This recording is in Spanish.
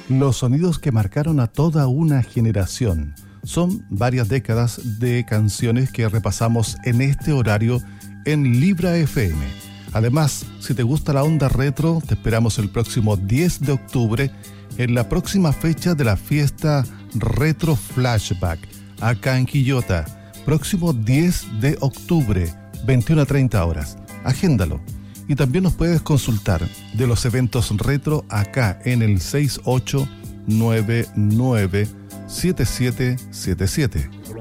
Los sonidos que marcaron a toda una generación. Son varias décadas de canciones que repasamos en este horario en Libra FM. Además, si te gusta la onda retro, te esperamos el próximo 10 de octubre en la próxima fecha de la fiesta Retro Flashback, acá en Quillota. Próximo 10 de octubre, 21 a 30 horas. Agéndalo. Y también nos puedes consultar de los eventos retro acá en el 6899-7777.